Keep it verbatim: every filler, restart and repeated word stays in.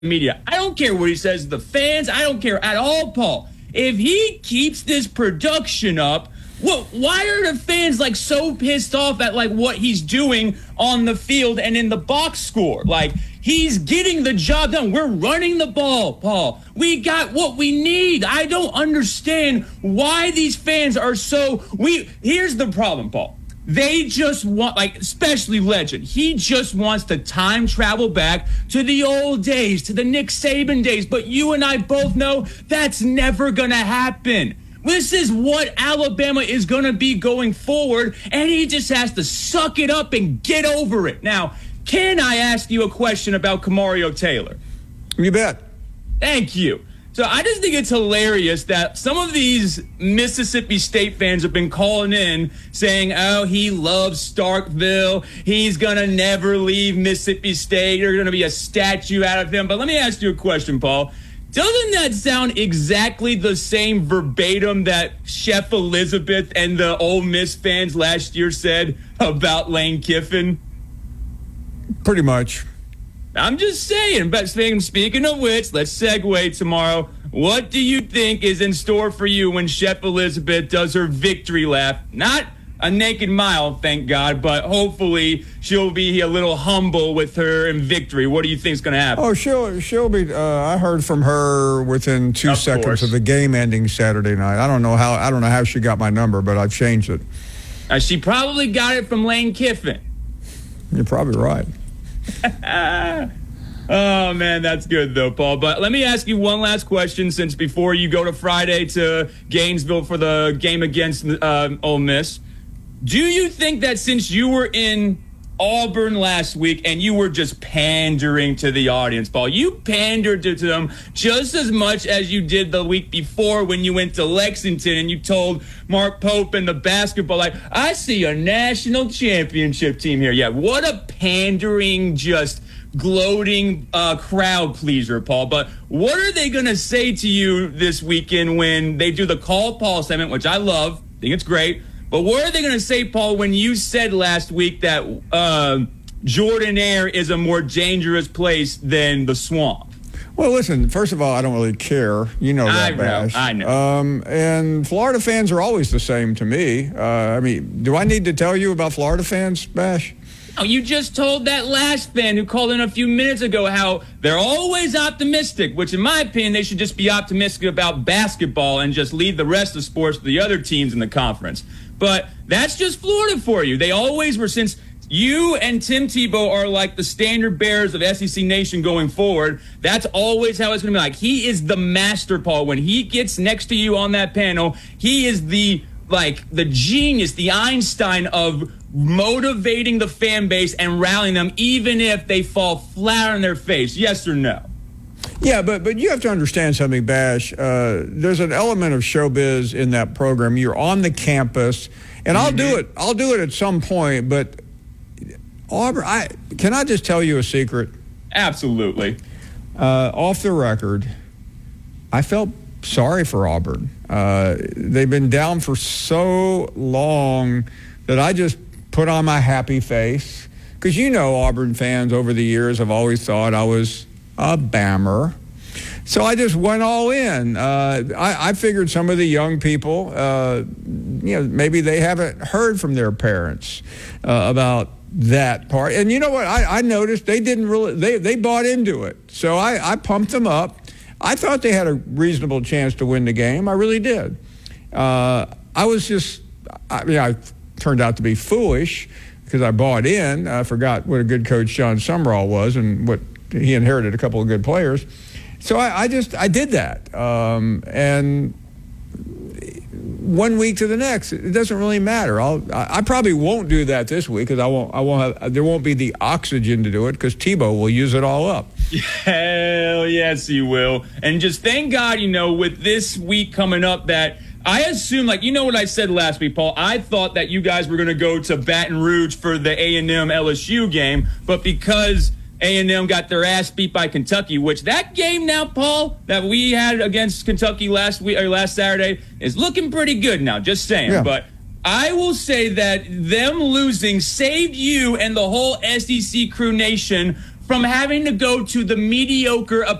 media. I don't care what he says to the fans. I don't care at all, Paul. If he keeps this production up, well, why are the fans like so pissed off at like what he's doing on the field and in the box score? Like, he's getting the job done. We're running the ball, Paul. We got what we need. I don't understand why these fans are so we here's the problem, Paul. They just want, like, especially Legend, he just wants to time travel back to the old days, to the Nick Saban days. But you and I both know that's never going to happen. This is what Alabama is going to be going forward, and he just has to suck it up and get over it. Now, can I ask you a question about Kamario Taylor? You bet. Thank you. So I just think it's hilarious that some of these Mississippi State fans have been calling in saying, oh, he loves Starkville. He's going to never leave Mississippi State. There's going to be a statue out of him. But let me ask you a question, Paul. Doesn't that sound exactly the same verbatim that Chef Elizabeth and the Ole Miss fans last year said about Lane Kiffin? Pretty much. I'm just saying, but speaking of which, let's segue tomorrow. What do you think is in store for you when Chef Elizabeth does her victory lap? Not a naked mile, thank God, but hopefully she'll be a little humble with her in victory. What do you think is going to happen? Oh, she'll she'll be. Uh, I heard from her within two of seconds course. of the game ending Saturday night. I don't know how. I don't know how she got my number, but I've changed it. Uh, she probably got it from Lane Kiffin. You're probably right. Oh, man, that's good, though, Paul. But let me ask you one last question, since before you go to Friday to Gainesville for the game against uh, Ole Miss. Do you think that since you were in Auburn last week and you were just pandering to the audience, Paul, you pandered to them just as much as you did the week before when you went to Lexington and you told Mark Pope and the basketball, like, I see a national championship team here. Yeah, what a pandering, just gloating uh, crowd pleaser, Paul. But what are they going to say to you this weekend when they do the Call Paul segment, which I love, I think it's great. But what are they going to say, Paul, when you said last week that uh, Jordan-Hare is a more dangerous place than the Swamp? Well, listen, first of all, I don't really care. You know that, I know, Bash. I know. Um, and Florida fans are always the same to me. Uh, I mean, do I need to tell you about Florida fans, Bash? Oh, you just told that last fan who called in a few minutes ago how they're always optimistic, which in my opinion, they should just be optimistic about basketball and just leave the rest of sports to the other teams in the conference. But that's just Florida for you. They always were, since you and Tim Tebow are like the standard bearers of S E C Nation going forward. That's always how it's going to be like. He is the master, Paul. When he gets next to you on that panel, he is the, like, the genius, the Einstein of motivating the fan base and rallying them, even if they fall flat on their face. Yes or no? Yeah, but but you have to understand something, Bash. Uh, there's an element of showbiz in that program. You're on the campus, and I'll mm-hmm. do it. I'll do it at some point. But Auburn, I can I just tell you a secret? Absolutely. Uh, off the record, I felt sorry for Auburn. Uh, they've been down for so long that I just put on my happy face, because you know Auburn fans over the years have always thought I was a Bammer. So I just went all in. Uh, I, I figured some of the young people, uh, you know, maybe they haven't heard from their parents uh, about that part. And you know what? I, I noticed they didn't really, they, they bought into it. So I, I pumped them up. I thought they had a reasonable chance to win the game. I really did. Uh, I was just, I mean, I turned out to be foolish because I bought in. I forgot what a good coach John Sumrall was and what he inherited a couple of good players. So I, I just, I did that. Um, and one week to the next, it doesn't really matter. I'll, I, I probably won't do that this week because I won't, I won't have, there won't be the oxygen to do it because Tebow will use it all up. Hell yes, he will. And just thank God, you know, with this week coming up that I assume, like, you know what I said last week, Paul? I thought that you guys were going to go to Baton Rouge for the A and M L S U game, but because A and M got their ass beat by Kentucky, which that game now, Paul, that we had against Kentucky last week or last Saturday is looking pretty good now, just saying. Yeah. But I will say that them losing saved you and the whole S E C Crew Nation from having to go to the mediocre